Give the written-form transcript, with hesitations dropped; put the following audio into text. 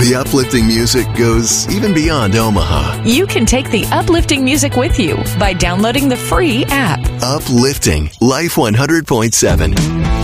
The uplifting music goes even beyond Omaha. You can take the uplifting music with you by downloading the free app. Uplifting Life 100.7.